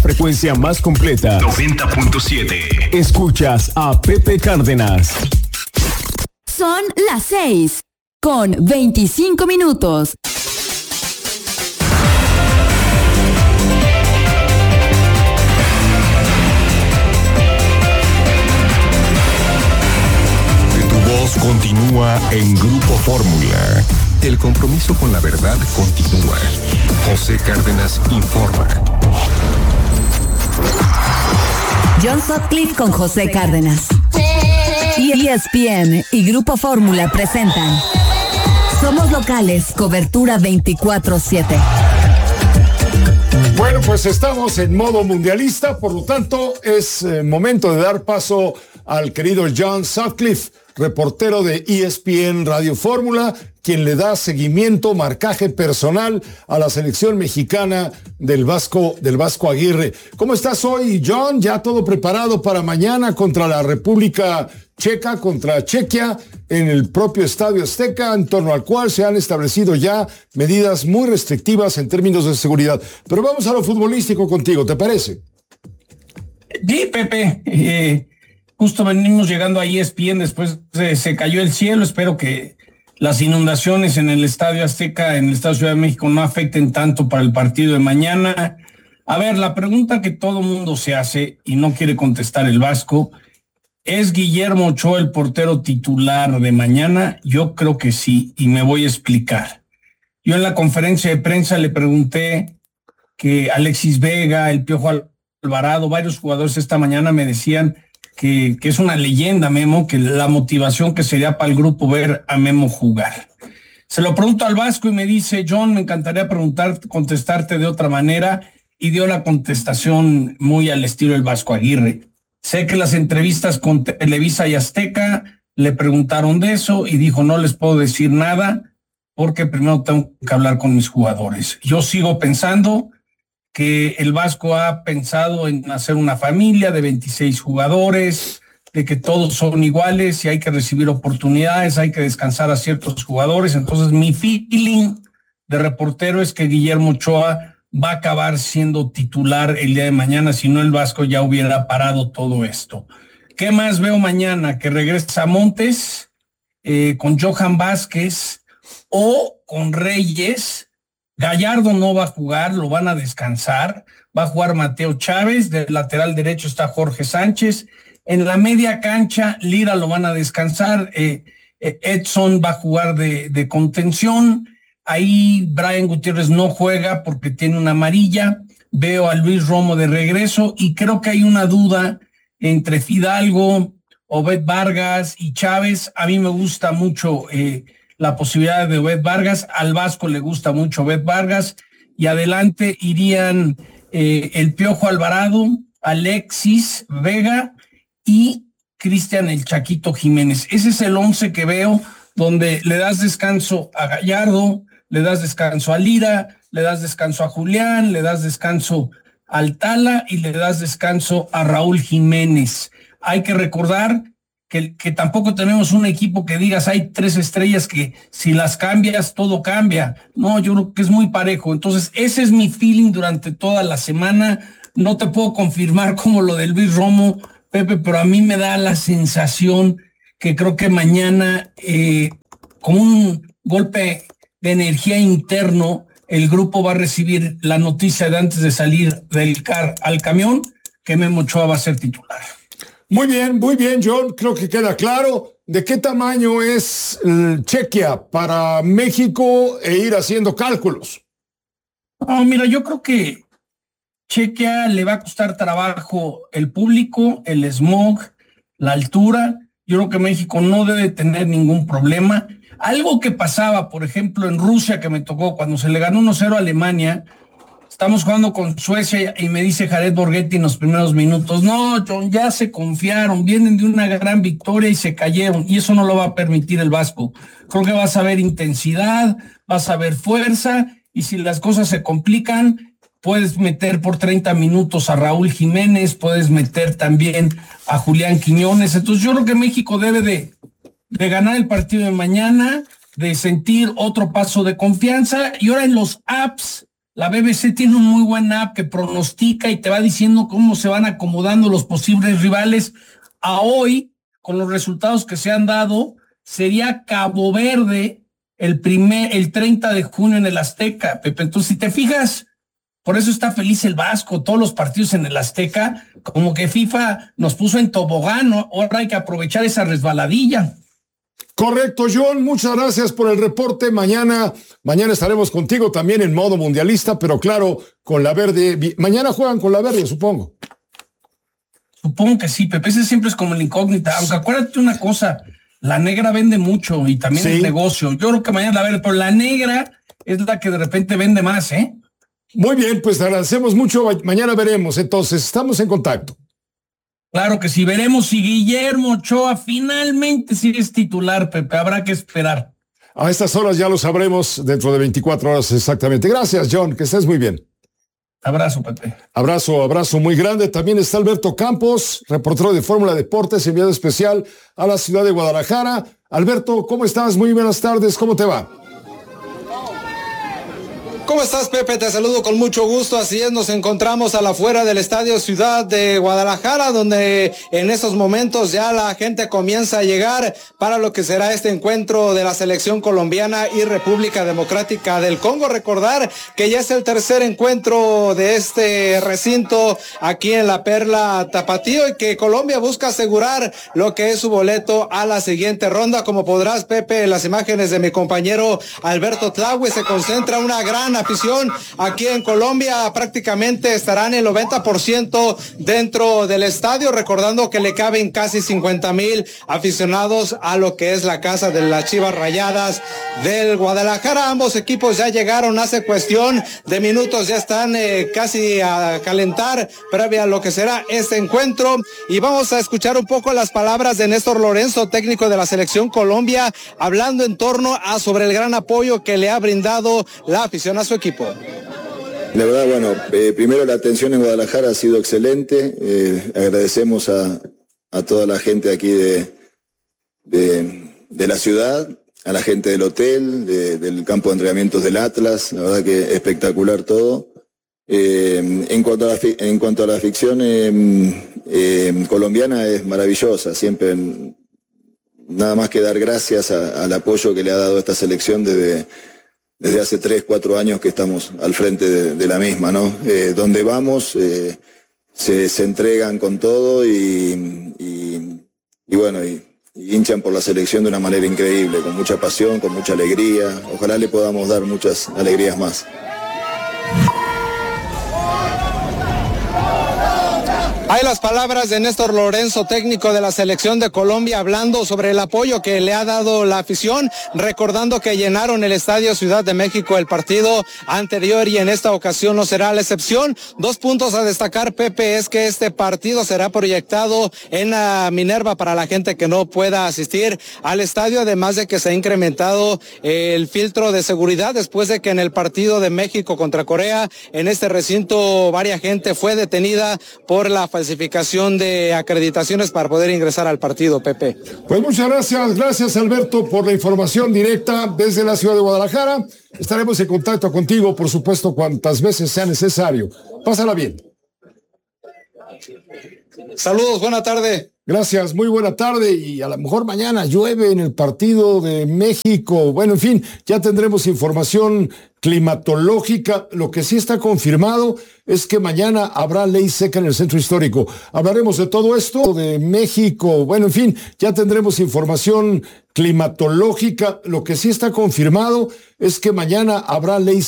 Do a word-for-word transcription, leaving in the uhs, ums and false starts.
frecuencia más completa. noventa punto siete. Escuchas a Pepe Cárdenas. Son las seis con veinticinco minutos. Tu voz continúa en Grupo Fórmula. El compromiso con la verdad continúa. José Cárdenas informa. John Sutcliffe con José Cárdenas. E S P N y Grupo Fórmula presentan Somos Locales, cobertura veinticuatro siete. Bueno, pues estamos en modo mundialista, por lo tanto es eh, momento de dar paso al querido John Sutcliffe, reportero de E S P N Radio Fórmula, quien le da seguimiento, marcaje personal a la selección mexicana del Vasco, del Vasco Aguirre. ¿Cómo estás hoy, John? ¿Ya todo preparado para mañana contra la República Checa, contra Chequia, en el propio Estadio Azteca, en torno al cual se han establecido ya medidas muy restrictivas en términos de seguridad? Pero vamos a lo futbolístico contigo, ¿te parece? Sí, Pepe, eh, justo venimos llegando a E S P N, después se, se cayó el cielo. Espero que las inundaciones en el Estadio Azteca, en el Estadio Ciudad de México, no afecten tanto para el partido de mañana. A ver, la pregunta que todo mundo se hace y no quiere contestar el Vasco, ¿es Guillermo Ochoa el portero titular de mañana? Yo creo que sí, y me voy a explicar. Yo en la conferencia de prensa le pregunté que Alexis Vega, el Piojo Alvarado, varios jugadores esta mañana me decían que, que es una leyenda Memo, que la motivación que sería para el grupo ver a Memo jugar. Se lo pregunto al Vasco y me dice, John, me encantaría preguntar, contestarte de otra manera, y dio la contestación muy al estilo del Vasco Aguirre. Sé que las entrevistas con Televisa y Azteca le preguntaron de eso y dijo, no les puedo decir nada porque primero tengo que hablar con mis jugadores. Yo sigo pensando que el Vasco ha pensado en hacer una familia de veintiséis jugadores, de que todos son iguales y hay que recibir oportunidades, hay que descansar a ciertos jugadores. Entonces mi feeling de reportero es que Guillermo Ochoa va a acabar siendo titular el día de mañana, si no el Vasco ya hubiera parado todo esto. ¿Qué más veo mañana? Que regresa Montes eh, con Johan Vázquez o con Reyes. Gallardo no va a jugar, lo van a descansar. Va a jugar Mateo Chávez, del lateral derecho está Jorge Sánchez. En la media cancha, Lira lo van a descansar. Eh, eh, Edson va a jugar de, de contención. Ahí Brian Gutiérrez no juega porque tiene una amarilla. Veo a Luis Romo de regreso y creo que hay una duda entre Fidalgo, Obed Vargas y Chávez. A mí me gusta mucho eh, la posibilidad de Obed Vargas. Al Vasco le gusta mucho Obed Vargas. Y adelante irían eh, el Piojo Alvarado, Alexis Vega y Cristian el Chaquito Jiménez. Ese es el once que veo, donde le das descanso a Gallardo, le das descanso a Lira, le das descanso a Julián, le das descanso al Tala y le das descanso a Raúl Jiménez. Hay que recordar que, que tampoco tenemos un equipo que digas hay tres estrellas que si las cambias todo cambia. No, yo creo que es muy parejo. Entonces ese es mi feeling durante toda la semana. No te puedo confirmar como lo de Luis Romo, Pepe, pero a mí me da la sensación que creo que mañana eh, con un golpe de energía interno, el grupo va a recibir la noticia de antes de salir del car al camión que Memo Ochoa va a ser titular. Muy bien, muy bien, John. Creo que queda claro de qué tamaño es eh, Chequia para México e ir haciendo cálculos. No, mira, yo creo que Chequia le va a costar trabajo el público, el smog, la altura. Yo creo que México no debe tener ningún problema. Algo que pasaba, por ejemplo, en Rusia, que me tocó cuando se le ganó uno cero a Alemania, estamos jugando con Suecia y me dice Jared Borghetti en los primeros minutos, no, John, ya se confiaron, vienen de una gran victoria y se cayeron, y eso no lo va a permitir el Vasco. Creo que vas a ver intensidad, vas a ver fuerza, y si las cosas se complican, puedes meter por treinta minutos a Raúl Jiménez, puedes meter también a Julián Quiñones. Entonces yo creo que México debe de de ganar el partido de mañana, de sentir otro paso de confianza. Y ahora en los apps, La B B C tiene un muy buen app que pronostica y te va diciendo cómo se van acomodando los posibles rivales. A hoy, con los resultados que se han dado, sería Cabo Verde el primer, el treinta de junio en el Azteca, Pepe. Entonces, si te fijas, por eso está feliz el Vasco, todos los partidos en el Azteca, como que FIFA nos puso en tobogán, ¿no? Ahora hay que aprovechar esa resbaladilla. Correcto, John, muchas gracias por el reporte. Mañana, mañana estaremos contigo también en modo mundialista, pero claro, con la verde. Mañana juegan con la verde, supongo. Supongo que sí, Pepe, ese siempre es como la incógnita. Aunque acuérdate una cosa, la negra vende mucho y también sí. Es negocio. Yo creo que mañana la verde, pero la negra es la que de repente vende más, ¿eh? Muy bien, pues te agradecemos mucho. Mañana veremos, entonces, estamos en contacto. Claro que sí, veremos si Guillermo Ochoa finalmente sí es titular, Pepe, habrá que esperar. A estas horas ya lo sabremos dentro de veinticuatro horas exactamente. Gracias, John, que estés muy bien. Abrazo, Pepe. Abrazo, abrazo muy grande. También está Alberto Campos, reportero de Fórmula Deportes, enviado especial a la ciudad de Guadalajara. Alberto, ¿cómo estás? Muy buenas tardes, ¿cómo te va? ¿Cómo estás, Pepe? Te saludo con mucho gusto. Así es, nos encontramos a la afuera del Estadio Ciudad de Guadalajara, donde en estos momentos ya la gente comienza a llegar para lo que será este encuentro de la selección colombiana y República Democrática del Congo. Recordar que ya es el tercer encuentro de este recinto aquí en la Perla Tapatío y que Colombia busca asegurar lo que es su boleto a la siguiente ronda. Como podrás, Pepe, en las imágenes de mi compañero Alberto Tlaue, se concentra una gran afición aquí en Colombia. Prácticamente estarán el noventa por ciento dentro del estadio, recordando que le caben casi cincuenta mil aficionados a lo que es la casa de las Chivas Rayadas del Guadalajara. Ambos equipos ya llegaron hace cuestión de minutos, ya están eh, casi a calentar previa a lo que será este encuentro, y vamos a escuchar un poco las palabras de Néstor Lorenzo, técnico de la selección Colombia, hablando en torno a sobre el gran apoyo que le ha brindado la afición a su equipo. La verdad, bueno, eh, primero la atención en Guadalajara ha sido excelente. Eh, agradecemos a, a toda la gente aquí de, de, de la ciudad, a la gente del hotel, de, del campo de entrenamientos del Atlas. La verdad que espectacular todo. Eh, en cuanto a la, en cuanto a la ficción eh, eh, colombiana, es maravillosa. Siempre nada más que dar gracias a, al apoyo que le ha dado esta selección desde Desde hace tres, cuatro años que estamos al frente de, de la misma, ¿no? Eh, donde vamos, eh, se, se entregan con todo y, y, y bueno, y, y hinchan por la selección de una manera increíble, con mucha pasión, con mucha alegría. Ojalá le podamos dar muchas alegrías más. Hay las palabras de Néstor Lorenzo, técnico de la selección de Colombia, hablando sobre el apoyo que le ha dado la afición, recordando que llenaron el Estadio Ciudad de México el partido anterior y en esta ocasión no será la excepción. Dos puntos a destacar, Pepe, es que este partido será proyectado en la Minerva para la gente que no pueda asistir al estadio, además de que se ha incrementado el filtro de seguridad después de que en el partido de México contra Corea, en este recinto, varias gente fue detenida por la falsificación de acreditaciones para poder ingresar al partido, Pepe. Pues muchas gracias, gracias Alberto por la información directa desde la ciudad de Guadalajara. Estaremos en contacto contigo, por supuesto, cuantas veces sea necesario. Pásala bien. Saludos, buena tarde. Gracias, muy buena tarde, y a lo mejor mañana llueve en el partido de México. Bueno, en fin, ya tendremos información climatológica. Lo que sí está confirmado es que mañana habrá ley seca en el centro histórico. Hablaremos de todo esto de México. Bueno, en fin, ya tendremos información climatológica. Lo que sí está confirmado es que mañana habrá ley